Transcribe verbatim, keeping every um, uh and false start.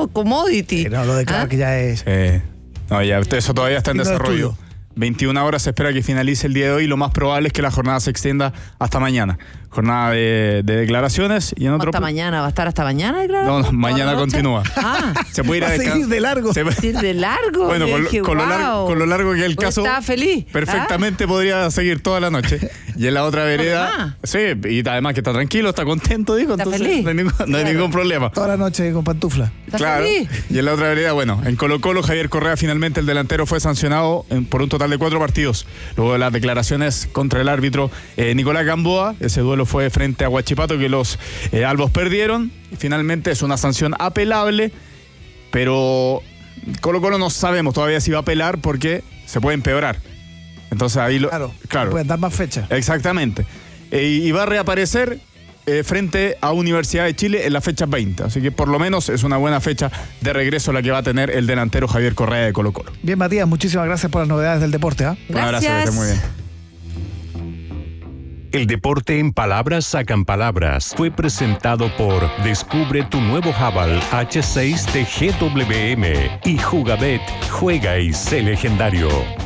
eso, commodity. Sí, no, lo de Clark ¿Ah? ya es... Eh, no, ya, eso todavía está en Digno de desarrollo. estudio. veintiuna horas se espera que finalice el día de hoy y lo más probable es que la jornada se extienda hasta mañana. Jornada de, de declaraciones y en otro... ¿Hasta mañana? ¿Va a estar hasta mañana, claro? No, no, mañana ¿Toda la noche? continúa. Ah, Se puede ir a Va a seguir descansar. de largo. Se puede- ir de largo. Bueno, Yo con, dije, con lo wow. largo, con lo largo que es el Pues caso, estaba feliz. perfectamente podría seguir toda la noche. Y en la otra vereda, demás. sí, y además que está tranquilo, está contento, dijo, Está entonces feliz. no hay, ningún, no hay Claro. ningún problema. Toda la noche con pantufla. ¿Estás Claro. feliz? Y en la otra vereda, bueno, en Colo Colo, Javier Correa, finalmente el delantero fue sancionado en- por un total de cuatro partidos. Luego de las declaraciones contra el árbitro eh, Nicolás Gamboa, ese duelo fue frente a Huachipato, que los eh, albos perdieron. Y finalmente es una sanción apelable, pero Colo Colo no sabemos todavía si va a apelar porque se puede empeorar. Entonces ahí lo... Claro, claro. pueden dar más fechas. Exactamente. Eh, y va a reaparecer eh, frente a Universidad de Chile en la fecha veinte. Así que por lo menos es una buena fecha de regreso la que va a tener el delantero Javier Correa de Colo Colo. Bien, Matías, muchísimas gracias por las novedades del deporte. ¿ah? Un abrazo, que Gracias. esté muy bien. El deporte en palabras sacan palabras. Fue presentado por Descubre tu nuevo Haval H seis de G W M y Jugabet. Juega y sé legendario.